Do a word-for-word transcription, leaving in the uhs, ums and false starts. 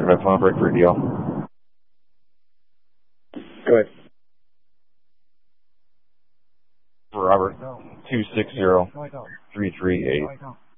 five phone break for a deal. Go ahead. For Robert, two six zero, three three eight.